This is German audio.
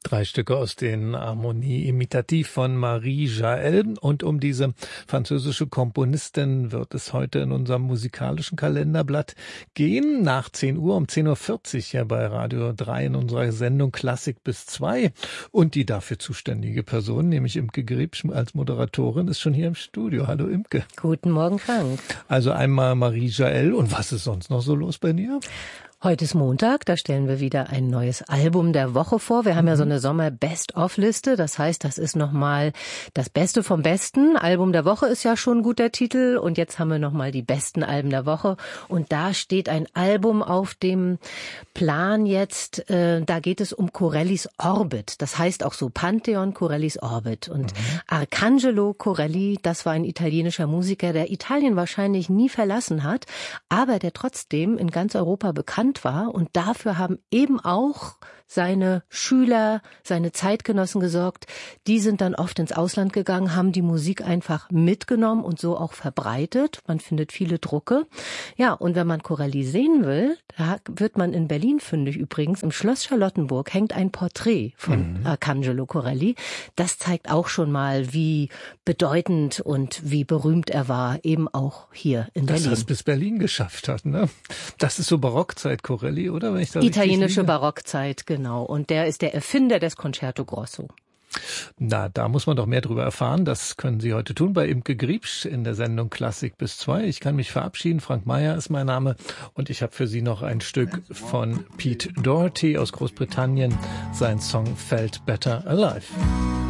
3 Stücke aus den Harmonie Imitative von Marie Jael. Und um diese französische Komponistin wird es heute in unserem musikalischen Kalenderblatt gehen. Nach 10 Uhr, um 10.40 Uhr hier bei Radio 3 in unserer Sendung Klassik bis 2. Und die dafür zuständige Person, nämlich Imke Griebsch als Moderatorin, ist schon hier im Studio. Hallo Imke. Guten Morgen, Frank. Also einmal Marie Jael. Und was ist sonst noch so los bei dir? Heute ist Montag, da stellen wir wieder ein neues Album der Woche vor. Wir haben ja so eine Sommer-Best-of-Liste, das heißt, das ist nochmal das Beste vom Besten. Album der Woche ist ja schon gut der Titel und jetzt haben wir nochmal die besten Alben der Woche und da steht ein Album auf dem Plan jetzt, da geht es um Corellis Orbit, das heißt auch so Pantheon Corellis Orbit und Arcangelo Corelli, das war ein italienischer Musiker, der Italien wahrscheinlich nie verlassen hat, aber der trotzdem in ganz Europa bekannt war und dafür haben eben auch seine Schüler, seine Zeitgenossen gesorgt. Die sind dann oft ins Ausland gegangen, haben die Musik einfach mitgenommen und so auch verbreitet. Man findet viele Drucke. Ja, und wenn man Corelli sehen will, da wird man in Berlin fündig übrigens. Im Schloss Charlottenburg hängt ein Porträt von Arcangelo Corelli. Das zeigt auch schon mal, wie bedeutend und wie berühmt er war, eben auch hier in Berlin. Dass er es bis Berlin geschafft hat, ne? Das ist so Barockzeit Corelli, oder? Wenn ich da italienische Barockzeit, genau. Und der ist der Erfinder des Concerto Grosso. Na, da muss man doch mehr drüber erfahren. Das können Sie heute tun bei Imke Griebsch in der Sendung Klassik bis 2. Ich kann mich verabschieden. Frank Meyer ist mein Name. Und ich habe für Sie noch ein Stück von Pete Doherty aus Großbritannien. Sein Song Felt Better Alive.